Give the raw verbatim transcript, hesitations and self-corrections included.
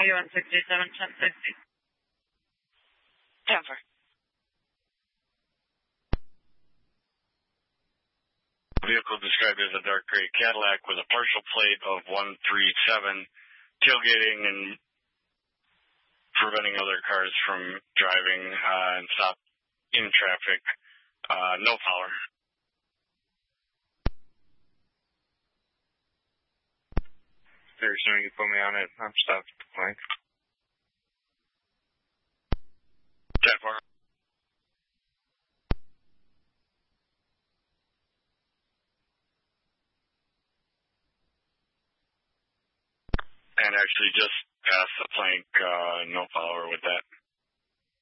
eighty-one sixty-seven, ten sixty. Denver. Vehicle described as a dark gray Cadillac with a partial plate of one three seven, tailgating and preventing other cars from driving uh, and stop in traffic. Uh, no power. Very soon you can put me on it. I'm stopped at the plank. ten four. And actually just past the plank, uh, no power with that.